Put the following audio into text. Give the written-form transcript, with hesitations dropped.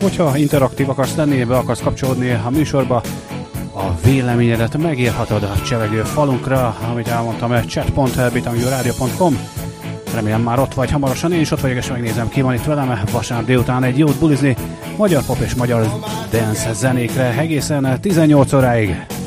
Hogyha interaktív akarsz lenni, be akarsz kapcsolódni a műsorba, a véleményedet megírhatod a csevegő falunkra, amit elmondtam, chat.bitanguradio.com. Remélem már ott vagy hamarosan, én is ott vagyok, és megnézem, ki van itt velem. Vasárnap délután egy jót bulizni, magyar pop és magyar dance zenékre egészen 18 óráig.